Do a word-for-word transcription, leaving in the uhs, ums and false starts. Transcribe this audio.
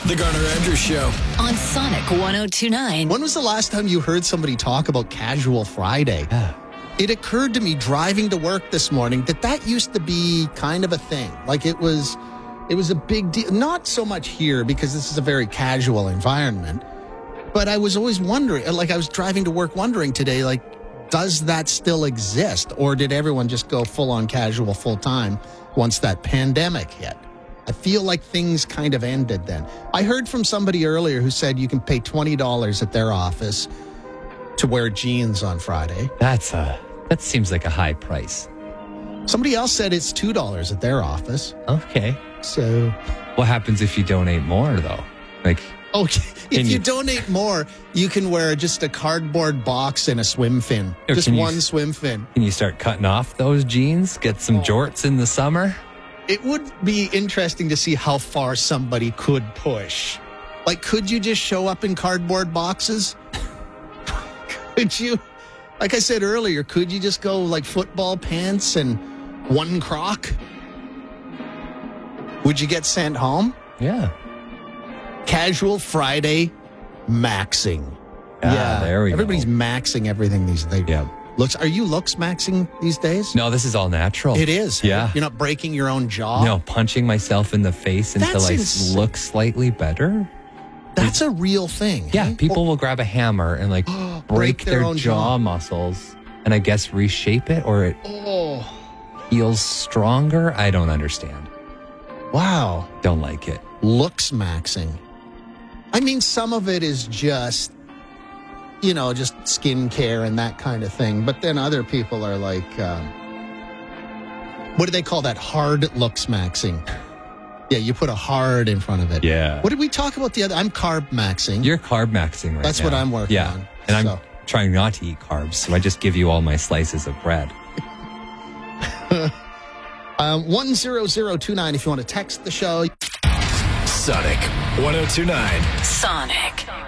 The Garner Andrews Show on Sonic one oh two point nine. When was the last time you heard somebody talk about Casual Friday? Yeah. It occurred to me driving to work this morning that that used to be kind of a thing. Like it was, it was a big deal. Not so much here because this is a very casual environment. But I was always wondering, like I was driving to work wondering today, like, does that still exist? Or did everyone just go full on casual full time once that pandemic hit? I feel like things kind of ended then. I heard from somebody earlier who said you can pay twenty dollars at their office to wear jeans on Friday. That's a, that seems like a high price. Somebody else said it's two dollars at their office. Okay. So, What happens if you donate more, though? Like, okay, if Can you, you- donate more, you can wear just a cardboard box and a swim fin. Or Just can you- one swim fin. can you start cutting off those jeans? Get some Oh. jorts in the summer? It would be interesting to see how far somebody could push. Like, could you just show up in cardboard boxes? Could you, like I said earlier, could you just go like football pants and one croc? Would you get sent home? Yeah. Casual Friday maxing. Ah, there we go. Everybody's maxing everything these days. Yeah. Looks, are you looks maxing these days? No, this is all natural. It is. Yeah. You're not breaking your own jaw. No, punching myself in the face until That's I ins- look slightly better. That's a real thing. Yeah, hey? people will grab a hammer and like break, Break their their, own jaw, jaw. muscles and I guess reshape it or it Oh, feels stronger. I don't understand. wow. Don't like it. Looks maxing. I mean, some of it is just, you know, just skincare and that kind of thing. But then other people are like, um, what do they call that? Hard looks maxing. Yeah, you put a hard in front of it. Yeah. What did we talk about the other? I'm carb maxing. You're carb maxing right That's now. what I'm working yeah. on, And I'm so. trying not to eat carbs, so I just give you all my slices of bread. Um, one zero zero two nine if you want to text the show. Sonic one oh two point nine. Sonic.